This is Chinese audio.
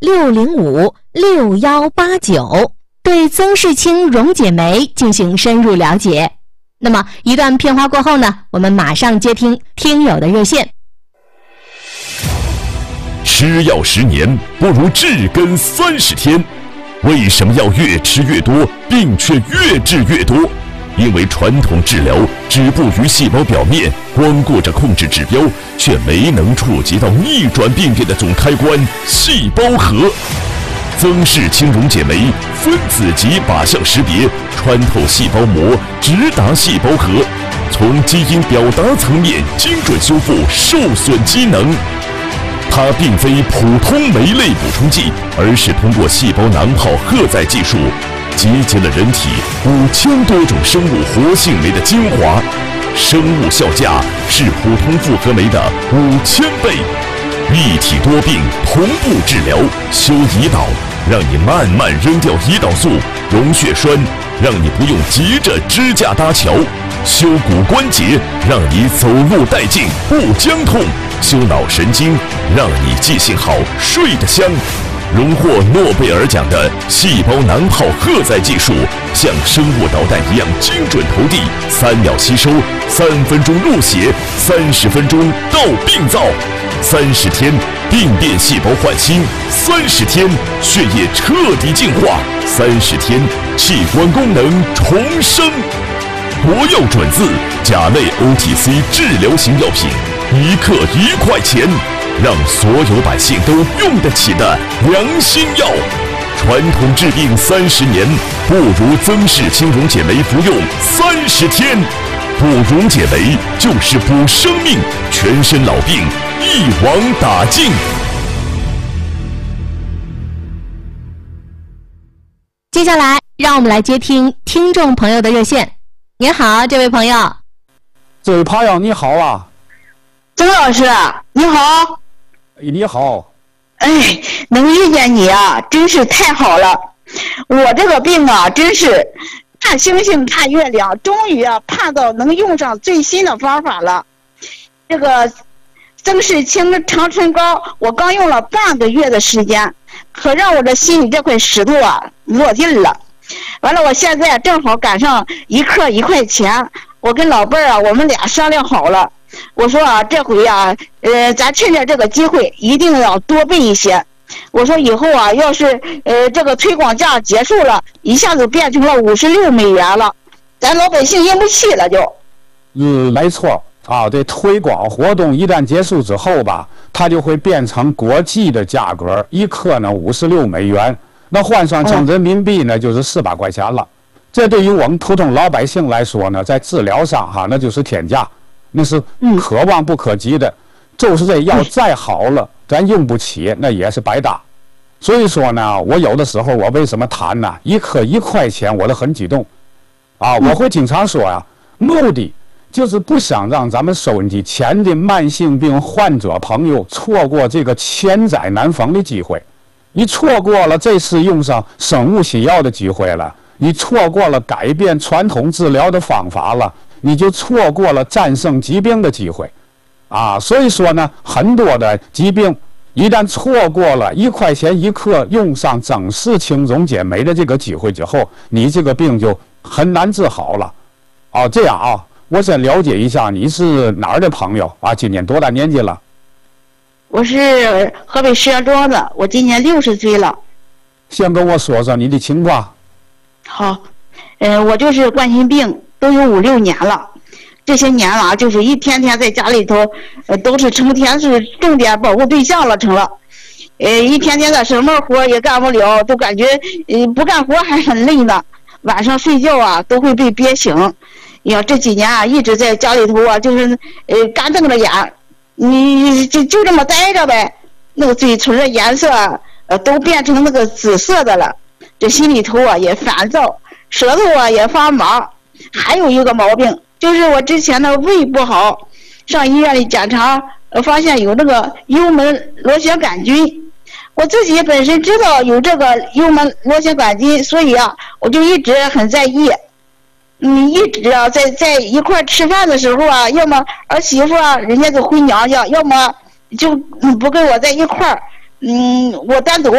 6056189，对曾氏青溶解酶进行深入了解。那么一段片花过后呢，我们马上接听听友的热线。 吃药10年不如治根30天，为什么要越吃越多，病却越治越多？因为传统治疗止步于细胞表面，光顾着控制指标，却没能触及到逆转病变的总开关——细胞核。曾氏青溶解酶分子级靶向识别，穿透细胞膜，直达细胞核，从基因表达层面精准修复受损机能。它并非普通酶类补充剂，而是通过细胞囊泡荷载技术，集结了人体5000多种生物活性酶的精华，生物效价是普通复合酶的5000倍。一体多病同步治疗，修胰岛，让你慢慢扔掉胰岛素；溶血栓，让你不用急着支架搭桥；修骨关节，让你走路带劲不僵痛；修脑神经，让你记性好睡得香。荣获诺贝尔奖的细胞囊泡荷载技术，像生物导弹一样精准投递，3秒吸收，3分钟入血，30分钟到病灶，30天病变细胞换新，30天血液彻底净化，30天器官功能重生。国药准字甲类 OTC 治疗型药品，1克1块钱，让所有百姓都用得起的良心药。传统治病30年，不如曾氏青溶解酶服用30天。补溶解酶就是补生命，全身老病一网打尽。 接下来让我们来接听听众朋友的热线。您好，这位朋友。 这位朋友你好啊。 曾老师你好。 你好。 哎，能遇见你啊真是太好了。我这个病啊真是看星星看月亮，终于啊盼到能用上最新的方法了。这个曾氏青长春膏我刚用了半个月的时间，可让我的心里这块石头啊落地了。完了，我现在正好赶上1克1块钱，我跟老伴儿啊我们俩商量好了，我说啊这回啊咱趁着这个机会一定要多备一些。我说以后啊要是这个推广价结束了，一下子变成了56美元了，咱老百姓用不起了就。 没错啊，这推广活动一旦结束之后吧，它就会变成国际的价格，1克呢56美元，那换算成人民币呢就是400块钱了。这对于我们普通老百姓来说呢，在治疗上那就是天价，那是可望不可及的。就是这药再好了，咱用不起，那也是白搭。所以说呢，我有的时候我为什么谈呢？1克1块钱，我都很激动啊！我会经常说呀，目的就是不想让咱们收音机前的慢性病患者朋友错过这个千载难逢的机会。你错过了这次用上生物新药的机会了，你错过了改变传统治疗的方法了，你就错过了战胜疾病的机会啊！所以说呢，很多的疾病一旦错过了1块钱1克用上曾氏青溶解酶的这个机会之后，你这个病就很难治好了啊！这样啊，我先了解一下你是哪儿的朋友啊？今年多大年纪了？ 我是河北石家庄的，我今年60岁了。 先跟我说说你的情况。 好，我就是冠心病都有5、6年了，这些年了就是一天天在家里头，都是成天是重点保护对象了成了，一天天的什么活也干不了，都感觉不干活还很累呢，晚上睡觉啊都会被憋醒。呀，这几年啊一直在家里头啊就是干瞪着眼，你就这么待着呗，那个嘴唇的颜色都变成那个紫色的了，这心里头啊也烦躁，舌头啊也发麻。还有一个毛病就是我之前的胃不好，上医院里检查发现有这个幽门螺旋杆菌，我自己本身知道有这个幽门螺旋杆菌，所以啊我就一直很在意。一直啊在一块吃饭的时候啊，要么儿媳妇啊人家就回娘家，要么就不跟我在一块儿，我单独